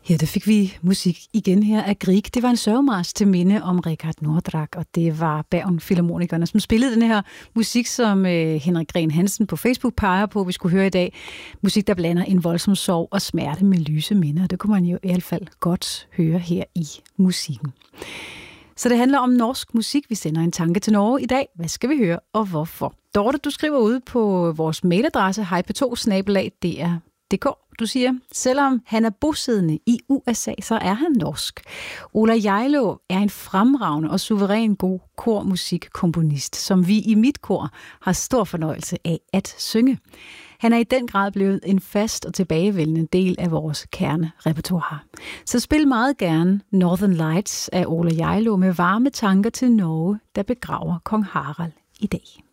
Ja, der fik vi musik igen her af Grieg. Det var en sørgemarch til minde om Richard Nordraak, og det var Bergen Filharmonikerne, som spillede den her musik, som Henrik Gren Hansen på Facebook peger på, vi skulle høre i dag. Musik, der blander en voldsom sorg og smerte med lyse minder. Det kunne man jo i hvert fald godt høre her i musikken. Så det handler om norsk musik. Vi sender en tanke til Norge i dag. Hvad skal vi høre, og hvorfor? Dorte, du skriver ud på vores mailadresse hyp2@dr.dk. Du siger, selvom han er bosiddende i USA, så er han norsk. Ola Hjejlå er en fremragende og suveræn god kormusikkomponist, som vi i mit kor har stor fornøjelse af at synge. Han er i den grad blevet en fast og tilbagevendende del af vores kernerepertoire. Så spil meget gerne Northern Lights af Ola Hjejlå med varme tanker til Norge, der begraver kong Harald i dag.